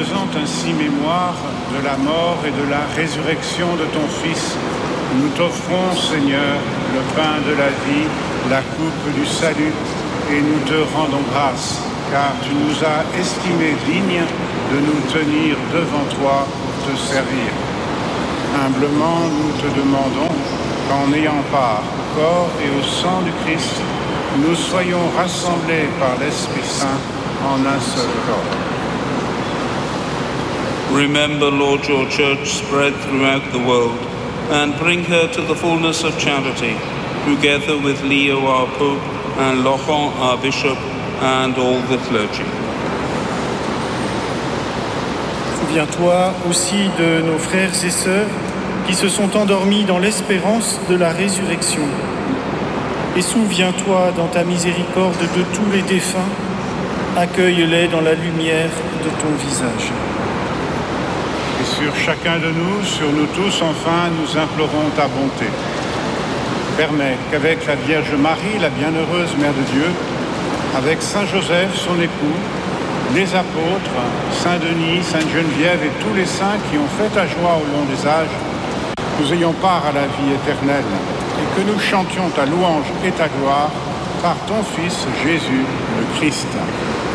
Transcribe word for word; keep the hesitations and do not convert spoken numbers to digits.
faisant ainsi mémoire de la mort et de la résurrection de ton Fils, nous t'offrons, Seigneur, le pain de la vie, la coupe du salut, et nous te rendons grâce, car tu nous as estimés dignes de nous tenir devant toi pour te servir. Humblement, nous te demandons qu'en ayant part au corps et au sang du Christ, nous soyons rassemblés par l'Esprit Saint en un seul corps. Remember, Lord, your church spread throughout the world, and bring her to the fullness of charity, together with Leo our Pope, and Laurent our Bishop, and all the clergy. Souviens-toi aussi de nos frères et sœurs qui se sont endormis dans l'espérance de la résurrection. Et souviens-toi dans ta miséricorde de tous les défunts, accueille-les dans la lumière de ton visage. Et sur chacun de nous, sur nous tous, enfin, nous implorons ta bonté. Permets qu'avec la Vierge Marie, la bienheureuse Mère de Dieu, avec Saint Joseph, son époux, les apôtres, Saint Denis, Sainte Geneviève et tous les saints qui ont fait ta joie au long des âges, nous ayons part à la vie éternelle et que nous chantions ta louange et ta gloire par ton Fils Jésus, le Christ.